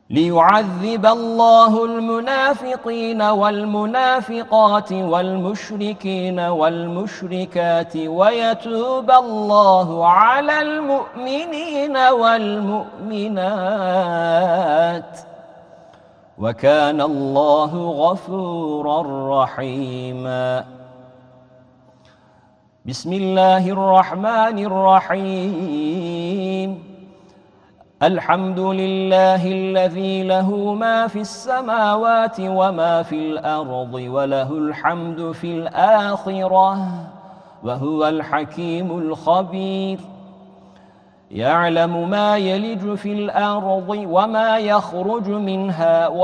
ليعذب الله المنافقين والمنافقات والمشركين والمشركات ويتوب الله على المؤمنين والمؤمنات وكان الله غفورا رحيما. بسم الله الرحمن الرحيم. الحمد لله الذي له ما في السماوات وما في الأرض وله الحمد في الآخرة وهو الحكيم الخبير. يعلم ما يلج في الأرض وما يخرج منها